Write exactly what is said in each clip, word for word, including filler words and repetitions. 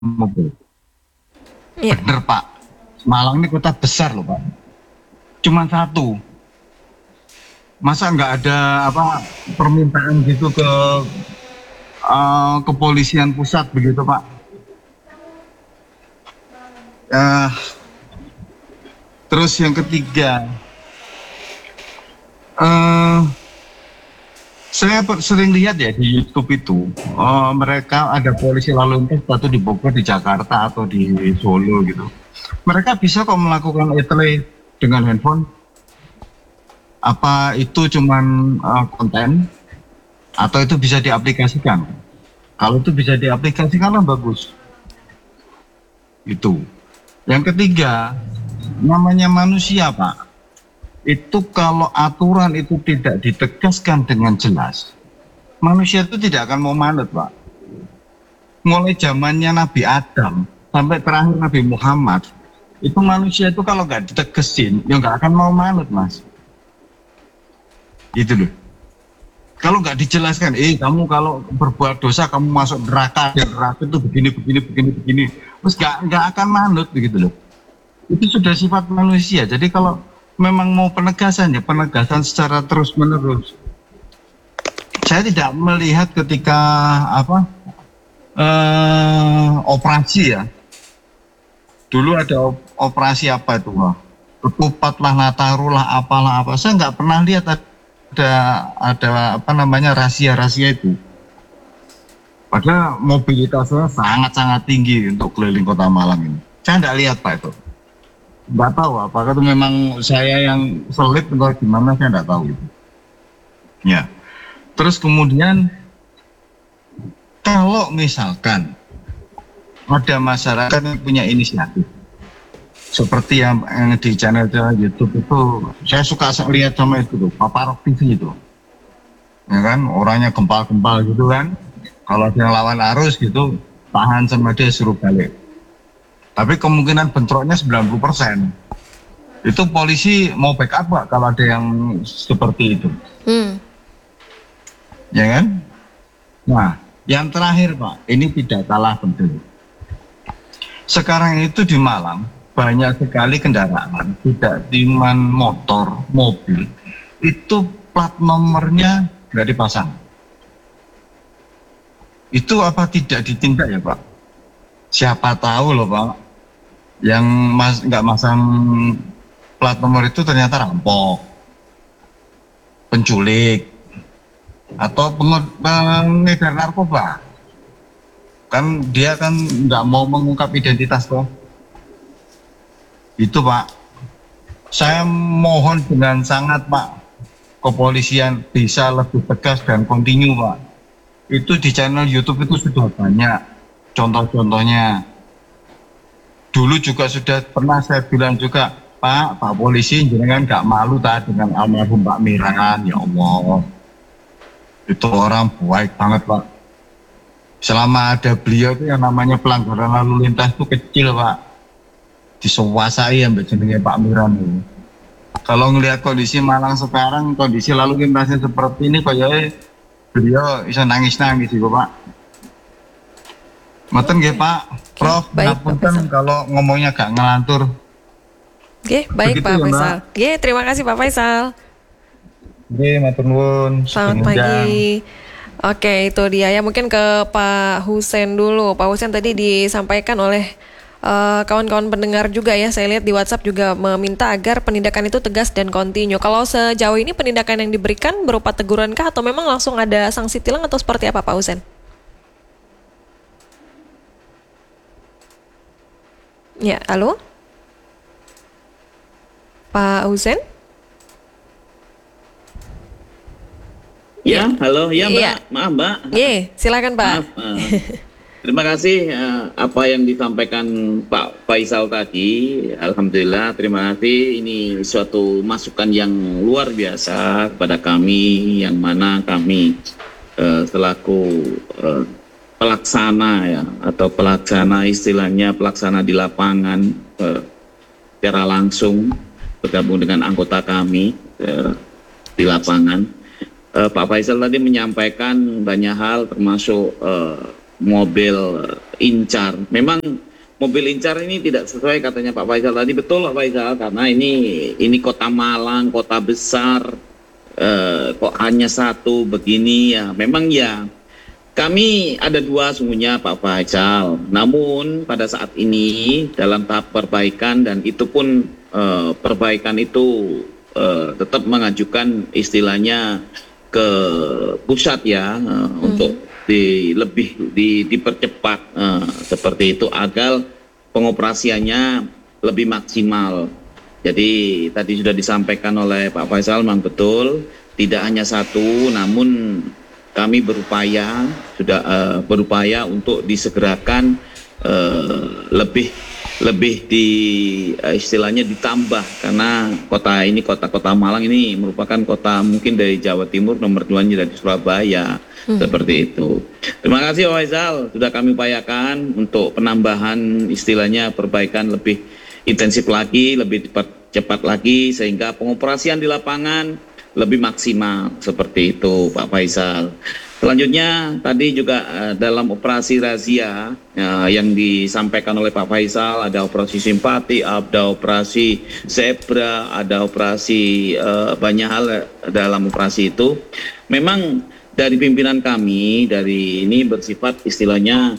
mobil. Iya. Bener Pak, Malang ini kota besar loh Pak. Cuman satu, masa nggak ada apa permintaan gitu ke uh, kepolisian pusat begitu Pak? Uh, terus yang ketiga, uh, saya sering lihat ya di YouTube itu, uh, mereka ada polisi lalu lintas satu di Bogor, di Jakarta atau di Solo gitu. Mereka bisa kok melakukan etle dengan handphone. Apa itu cuman uh, konten atau itu bisa diaplikasikan? Kalau itu bisa diaplikasikan lah bagus. Itu. Yang ketiga, namanya manusia Pak. Itu kalau aturan itu tidak ditegaskan dengan jelas, manusia itu tidak akan mau manut Pak. Mulai zamannya Nabi Adam sampai terakhir Nabi Muhammad, itu manusia itu kalau nggak ditegesin, ya nggak akan mau manut Mas. Gitu loh. Kalau nggak dijelaskan, eh kamu kalau berbuat dosa kamu masuk neraka, dan neraka itu begini begini begini begini, terus nggak nggak akan manut begitu loh. Itu sudah sifat manusia. Jadi kalau memang mau penegasan ya penegasan secara terus menerus. Saya tidak melihat ketika apa eh, operasi ya. Dulu ada operasi apa itu Pak? Ketupat lah, Nataru lah, apalah apa. Saya nggak pernah lihat ada ada apa namanya rahasia-rahasia itu. Padahal mobilitasnya sangat-sangat tinggi untuk keliling kota Malang ini. Saya nggak lihat Pak itu. Nggak tahu apakah itu memang saya yang selip atau gimana, saya nggak tahu itu. Ya, terus kemudian kalau misalkan ada masyarakat yang punya inisiatif, seperti yang, yang di channel YouTube itu, saya suka lihat sama itu tuh, Papa Rock T V itu, ya kan, orangnya gempal-gempal gitu kan, kalau ada yang lawan arus gitu, tahan sama dia suruh balik. Tapi kemungkinan bentroknya sembilan puluh persen. Itu polisi mau backup Pak kalau ada yang seperti itu. Hmm. Ya kan? Nah, yang terakhir Pak, ini tidak kalah penting. Sekarang itu di Malang, banyak sekali kendaraan, tidak cuma motor, mobil, itu plat nomornya nggak dipasang. Itu apa tidak ditindak ya Pak? Siapa tahu loh Pak, yang mas nggak masang plat nomor itu ternyata rampok, penculik, atau pengedar narkoba. Kan dia kan nggak mau mengungkap identitas toh. Itu Pak, saya mohon dengan sangat Pak, kepolisian bisa lebih tegas dan kontinu Pak. Itu di channel YouTube itu sudah banyak contoh-contohnya. Dulu juga sudah pernah saya bilang juga, Pak, Pak Polisi jangan nggak malu tadi dengan almarhum Pak Miran, ya Allah. Itu orang baik banget Pak. Selama ada beliau itu yang namanya pelanggaran lalu lintas itu kecil Pak. Disuasai yang jenenge Pak Miran itu. Kalau ngelihat kondisi Malang sekarang, kondisi lalu lintasnya seperti ini, kayaknya beliau bisa nangis-nangis sih Pak. Ngoten nggih Pak, Prof, ngapunten kalau ngomongnya gak ngelantur. Oke, baik Begitu Pak ya, Faisal. Oke, terima kasih Pak Faisal. Oke, matur nuwun. Selamat pagi. Oke, itu dia ya. Mungkin ke Pak Husen dulu. Pak Husen tadi disampaikan oleh uh, kawan-kawan pendengar juga ya. Saya lihat di WhatsApp juga meminta agar penindakan itu tegas dan kontinu. Kalau sejauh ini penindakan yang diberikan berupa teguran kah atau memang langsung ada sanksi tilang atau seperti apa Pak Husen? Ya, halo? Pak Husen? Ya, halo, ya Mbak, ya. Maaf Mbak. Iya, silakan Pak. Maaf, uh, terima kasih uh, apa yang disampaikan Pak Faisal tadi. Alhamdulillah, terima kasih. Ini suatu masukan yang luar biasa kepada kami, yang mana kami uh, selaku uh, pelaksana ya, atau pelaksana istilahnya pelaksana di lapangan uh, secara langsung bergabung dengan anggota kami uh, di lapangan. Uh, Pak Faisal tadi menyampaikan banyak hal termasuk uh, mobil Incar. Memang mobil Incar ini tidak sesuai katanya Pak Faisal tadi, betul Pak Faisal, karena ini ini kota Malang, kota besar, eh, kok hanya satu begini ya. Memang ya kami ada dua sungguhnya Pak Faisal. Namun pada saat ini dalam tahap perbaikan, dan itu pun eh, perbaikan itu eh, tetap mengajukan istilahnya ke pusat ya, eh, hmm. untuk di lebih di, dipercepat eh, seperti itu agar pengoperasiannya lebih maksimal. Jadi tadi sudah disampaikan oleh Pak Faisal, memang betul tidak hanya satu, namun kami berupaya sudah uh, berupaya untuk disegerakan uh, lebih lebih di uh, istilahnya ditambah, karena kota ini kota-kota Malang ini merupakan kota mungkin dari Jawa Timur nomor dua dari Surabaya, hmm. seperti itu. Terima kasih Pak Faisal, sudah kami upayakan untuk penambahan istilahnya perbaikan lebih intensif lagi, lebih cepat lagi, sehingga pengoperasian di lapangan lebih maksimal, seperti itu Pak Faisal. Selanjutnya tadi juga uh, dalam operasi razia uh, yang disampaikan oleh Pak Faisal, ada operasi simpati, ada operasi zebra, ada operasi uh, banyak hal dalam operasi itu. Memang dari pimpinan kami dari ini bersifat istilahnya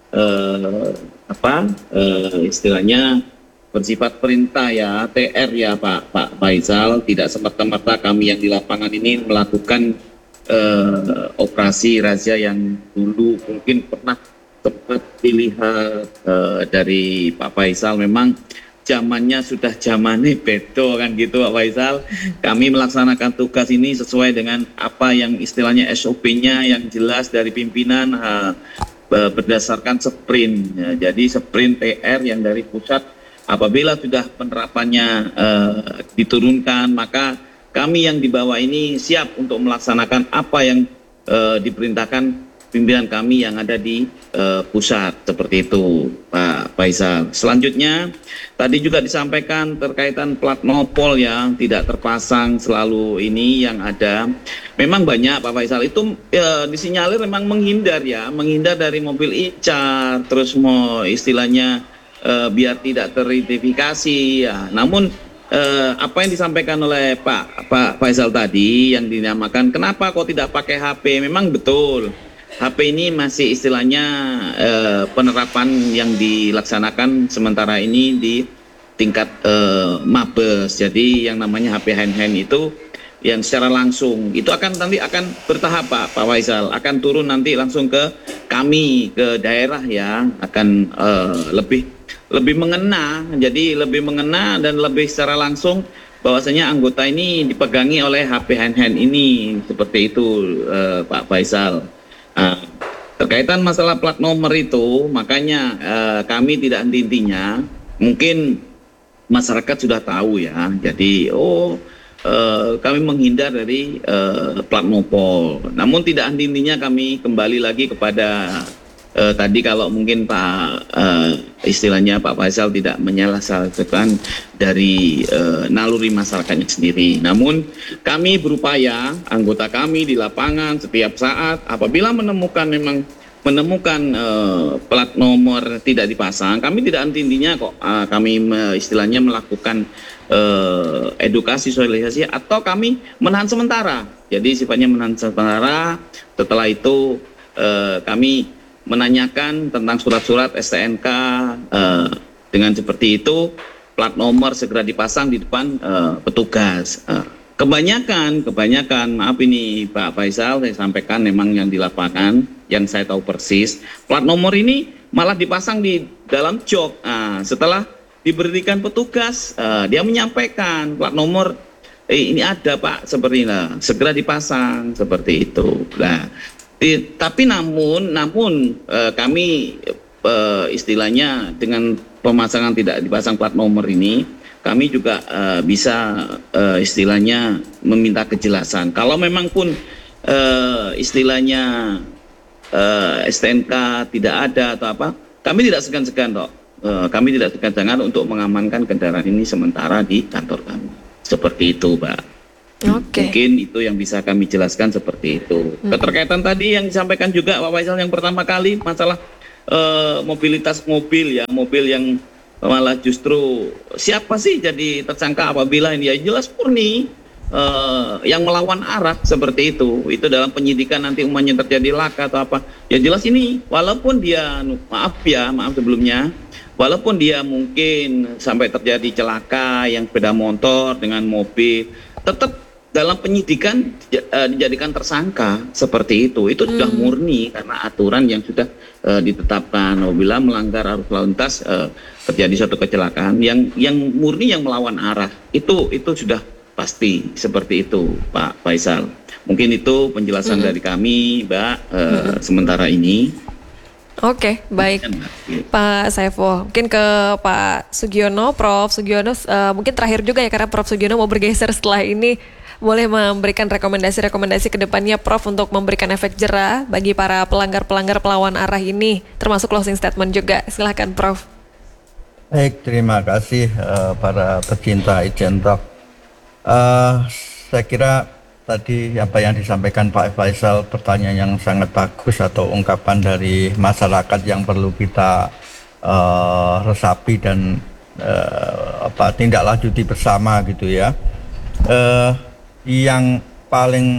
uh, apa uh, istilahnya bersifat perintah ya, T R ya Pak Pak Faisal, tidak semata-mata kami yang di lapangan ini melakukan uh, operasi razia yang dulu mungkin pernah sempat dilihat uh, dari Pak Faisal. Memang zamannya sudah zamannya bedo kan gitu Pak Faisal. Kami melaksanakan tugas ini sesuai dengan apa yang istilahnya S O P-nya yang jelas dari pimpinan, uh, berdasarkan sprint ya. Jadi sprint T R yang dari pusat, apabila sudah penerapannya uh, diturunkan, maka kami yang di bawah ini siap untuk melaksanakan apa yang uh, diperintahkan pimpinan kami yang ada di uh, pusat, seperti itu Pak Faisal. Selanjutnya tadi juga disampaikan terkaitan plat nopol yang tidak terpasang selalu ini yang ada. Memang banyak Pak Faisal itu uh, disinyalir memang menghindar ya, menghindar dari mobil Incar, terus mau istilahnya Uh, biar tidak teridentifikasi ya. Namun uh, apa yang disampaikan oleh Pak Pak Faisal tadi yang dinamakan kenapa kok tidak pakai H P, memang betul H P ini masih istilahnya uh, penerapan yang dilaksanakan sementara ini di tingkat uh, Mabes. Jadi yang namanya H P hand-hand itu yang secara langsung itu akan nanti akan bertahap Pak Pak Faisal, akan turun nanti langsung ke kami ke daerah ya, akan uh, lebih lebih mengena, jadi lebih mengena dan lebih secara langsung bahwasanya anggota ini dipegangi oleh H P hand-hand ini, seperti itu uh, Pak Faisal. Uh, terkaitan masalah plat nomor itu, makanya uh, kami tidak henti-hentinya, mungkin masyarakat sudah tahu ya, jadi oh uh, kami menghindar dari uh, plat nopol. Namun tidak henti-hentinya kami kembali lagi kepada Uh, tadi kalau mungkin Pak uh, istilahnya Pak Faisal tidak menyalah-salahkan dari uh, naluri masyarakatnya sendiri. Namun kami berupaya, anggota kami di lapangan setiap saat apabila menemukan memang menemukan uh, plat nomor tidak dipasang, kami tidak henti-hentinya kok uh, kami uh, istilahnya melakukan uh, edukasi sosialisasi atau kami menahan sementara. Jadi sifatnya menahan sementara. Setelah itu uh, kami menanyakan tentang surat-surat S T N K uh, dengan seperti itu, plat nomor segera dipasang di depan uh, petugas. Uh, kebanyakan, kebanyakan, maaf ini Pak Faisal, saya sampaikan memang yang di lapangan, yang saya tahu persis, plat nomor ini malah dipasang di dalam jok. Uh, setelah diberikan petugas, uh, dia menyampaikan plat nomor eh, ini ada Pak, seperti ini, segera dipasang, seperti itu. Nah, Di, tapi namun, namun eh, kami eh, istilahnya dengan pemasangan tidak dipasang plat nomor ini, kami juga eh, bisa eh, istilahnya meminta kejelasan. Kalau memang pun eh, istilahnya eh, S T N K tidak ada atau apa, kami tidak segan-segan kok. Eh, kami tidak segan-segan untuk mengamankan kendaraan ini sementara di kantor kami. Seperti itu, Pak. Okay. Mungkin itu yang bisa kami jelaskan seperti itu. Hmm. Keterkaitan tadi yang disampaikan juga Pak Faisal yang pertama kali masalah eh, mobilitas mobil ya, mobil yang malah justru siapa sih jadi tersangka apabila ini ya jelas murni eh, yang melawan arah seperti itu. Itu dalam penyidikan nanti umpamanya terjadi laka atau apa, ya jelas ini walaupun dia maaf ya maaf sebelumnya, walaupun dia mungkin sampai terjadi celaka yang sepeda motor dengan mobil, tetap dalam penyidikan uh, dijadikan tersangka seperti itu. Itu sudah Hmm. murni karena aturan yang sudah uh, ditetapkan. Apabila melanggar arus lalu lintas uh, terjadi suatu kecelakaan yang yang murni yang melawan arah, itu itu sudah pasti seperti itu, Pak Faisal. Mungkin itu penjelasan Hmm. dari kami, Mbak, uh, sementara ini. Oke, baik. Pak Saiful, mungkin ke Pak Sugiono, Prof Sugiono, eh, mungkin terakhir juga ya karena Prof Sugiono mau bergeser setelah ini, boleh memberikan rekomendasi-rekomendasi ke depannya Prof untuk memberikan efek jera bagi para pelanggar-pelanggar pelawan arah ini, termasuk closing statement juga. Silahkan Prof. Baik, terima kasih eh, para pecinta Ijen Talk. Eh, saya kira tadi apa yang disampaikan Pak Faisal, pertanyaan yang sangat bagus atau ungkapan dari masyarakat yang perlu kita eh, resapi dan eh, apa tindak lanjuti bersama gitu ya. Eh, yang paling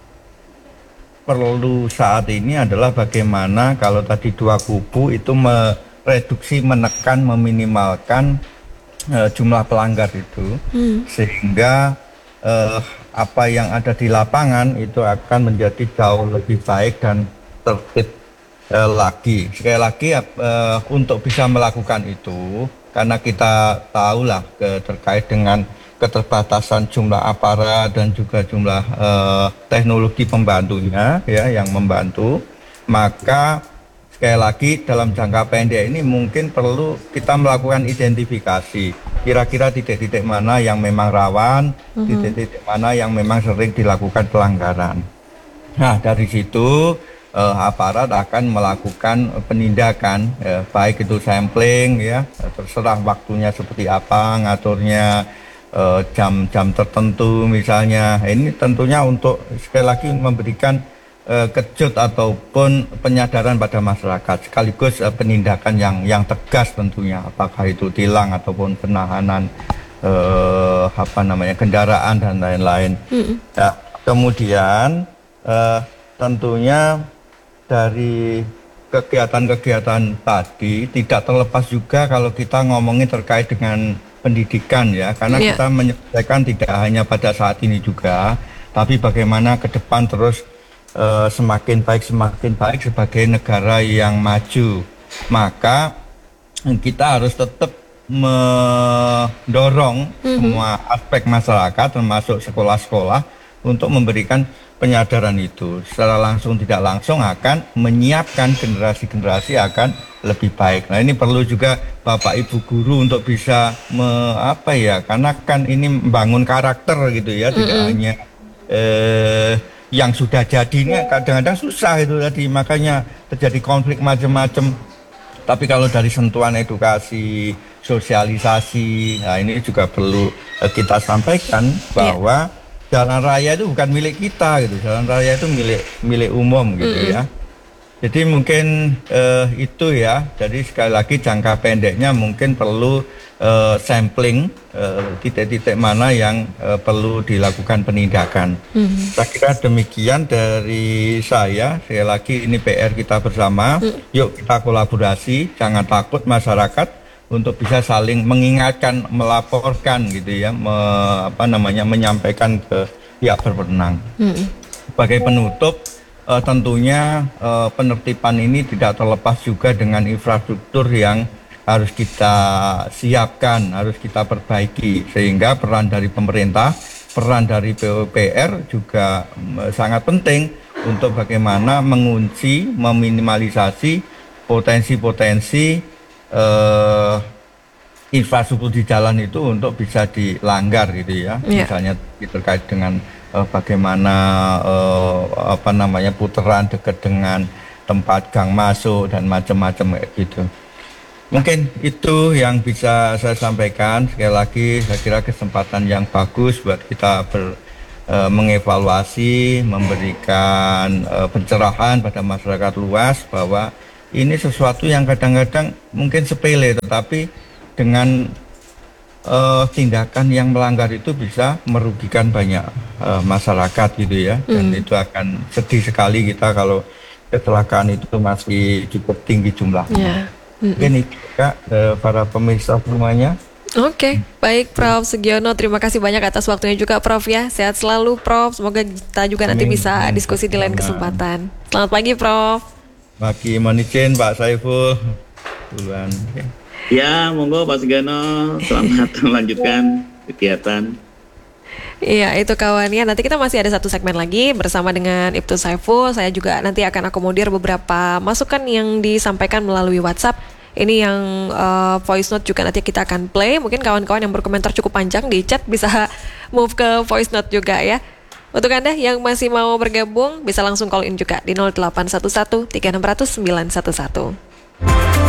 perlu saat ini adalah bagaimana kalau tadi dua kubu itu mereduksi, menekan, meminimalkan eh, jumlah pelanggar itu, Hmm. sehingga eh, apa yang ada di lapangan itu akan menjadi jauh lebih baik dan tertib eh, lagi. Sekali lagi eh, untuk bisa melakukan itu, karena kita tahulah ke, terkait dengan keterbatasan jumlah aparat dan juga jumlah eh, teknologi pembantunya ya yang membantu, maka sekali lagi dalam jangka pendek ini mungkin perlu kita melakukan identifikasi kira-kira titik-titik mana yang memang rawan, Mhm. titik-titik mana yang memang sering dilakukan pelanggaran. Nah, dari situ eh, aparat akan melakukan penindakan, eh, baik itu sampling ya, terserah waktunya seperti apa, ngaturnya eh, jam-jam tertentu misalnya. Ini tentunya untuk sekali lagi memberikan eh, kejut ataupun penyadaran pada masyarakat, sekaligus eh, penindakan yang yang tegas tentunya, apakah itu tilang ataupun penahanan eh, apa namanya kendaraan dan lain-lain. Mm-mm. Ya, kemudian eh, tentunya dari kegiatan-kegiatan tadi tidak terlepas juga kalau kita ngomongin terkait dengan pendidikan ya, karena Iya. kita menyelesaikan tidak hanya pada saat ini juga, tapi bagaimana ke depan terus eh, semakin baik semakin baik sebagai negara yang maju. Maka kita harus tetap mendorong semua aspek masyarakat termasuk sekolah-sekolah untuk memberikan penyadaran itu. Secara langsung tidak langsung akan menyiapkan generasi-generasi akan lebih baik. Nah, ini perlu juga Bapak Ibu guru untuk bisa me, apa ya, karena kan ini membangun karakter gitu ya, tidak hanya eh, yang sudah jadi ini kadang-kadang susah itu tadi, makanya terjadi konflik macam-macam. Tapi kalau dari sentuhan edukasi, sosialisasi, nah ini juga perlu eh, kita sampaikan bahwa jalan raya itu bukan milik kita gitu, jalan raya itu milik milik umum gitu ya. Jadi mungkin eh, itu ya. Jadi sekali lagi jangka pendeknya mungkin perlu eh, sampling eh, titik-titik mana yang eh, perlu dilakukan penindakan. Saya kira demikian dari saya. Sekali lagi ini P R kita bersama. Yuk kita kolaborasi, jangan takut masyarakat untuk bisa saling mengingatkan, melaporkan gitu ya, me, apa namanya menyampaikan ke pihak berwenang. Sebagai penutup, eh, tentunya eh, penertiban ini tidak terlepas juga dengan infrastruktur yang harus kita siapkan, harus kita perbaiki, sehingga peran dari pemerintah, peran dari P U P R juga mm, sangat penting untuk bagaimana mengunci, meminimalisasi potensi-potensi eh, infrastruktur di jalan itu untuk bisa dilanggar gitu ya. Iya. Misalnya terkait dengan eh, bagaimana eh, apa namanya putaran dekat dengan tempat gang masuk dan macam-macam kayak gitu. Mungkin itu yang bisa saya sampaikan. Sekali lagi saya kira kesempatan yang bagus buat kita ber, eh, mengevaluasi, memberikan eh, pencerahan pada masyarakat luas bahwa ini sesuatu yang kadang-kadang mungkin sepele, tetapi dengan uh, tindakan yang melanggar itu bisa merugikan banyak uh, masyarakat gitu ya. Dan Hmm. itu akan sedih sekali kita kalau kecelakaan itu masih cukup tinggi jumlahnya. Ya. Mm-mm. Mungkin itu Kak, eh, para pemirsa semuanya. Oke, baik Prof Sugiono, terima kasih banyak atas waktunya juga Prof ya. Sehat selalu Prof, semoga kita juga nanti Amin. bisa diskusi di lain kesempatan. Selamat pagi Prof. Bagi mohon izin Pak Saiful duluan. Ya, monggo Pak Sugiono, selamat melanjutkan kegiatan. Iya, itu kawan ya. Nanti kita masih ada satu segmen lagi bersama dengan Ibtu Saiful. Saya juga nanti akan akomodir beberapa masukan yang disampaikan melalui WhatsApp. Ini yang uh, voice note juga nanti kita akan play. Mungkin kawan-kawan yang berkomentar cukup panjang di chat bisa move ke voice note juga ya. Untuk Anda yang masih mau bergabung bisa langsung call in juga di nol delapan satu satu tiga enam nol nol sembilan satu satu.